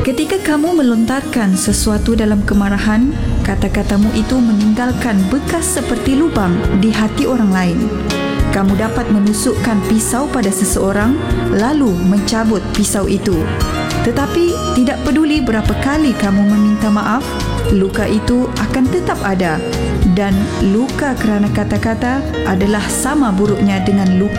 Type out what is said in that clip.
Ketika kamu melontarkan sesuatu dalam kemarahan, kata-katamu itu meninggalkan bekas seperti lubang di hati orang lain. Kamu dapat menusukkan pisau pada seseorang lalu mencabut pisau itu. Tetapi tidak peduli berapa kali kamu meminta maaf, luka itu akan tetap ada. Dan luka kerana kata-kata adalah sama buruknya dengan luka